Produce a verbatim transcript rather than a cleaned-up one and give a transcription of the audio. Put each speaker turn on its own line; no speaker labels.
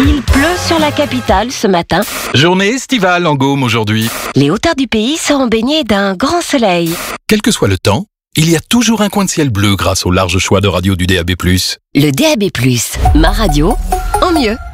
Il pleut sur la capitale ce matin.
Journée estivale en Gaume aujourd'hui.
Les hauteurs du pays seront baignées d'un grand soleil.
Quel que soit le temps, il y a toujours un coin de ciel bleu grâce au large choix de radio du D A B plus.
Le D A B plus, ma radio, en mieux.